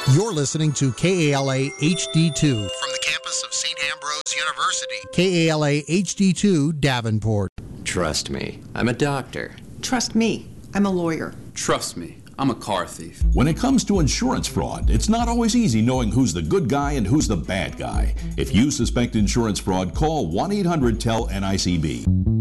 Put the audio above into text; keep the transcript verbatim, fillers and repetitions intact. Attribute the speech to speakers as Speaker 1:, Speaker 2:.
Speaker 1: You're listening to K A L A H D two from the campus of Saint Ambrose University. K A L A H D two, Davenport.
Speaker 2: Trust me, I'm a doctor.
Speaker 3: Trust me, I'm a lawyer.
Speaker 4: Trust me, I'm a car thief.
Speaker 5: When it comes to insurance fraud, it's not always easy knowing who's the good guy and who's the bad guy. If you suspect insurance fraud, call one eight hundred T E L N I C B.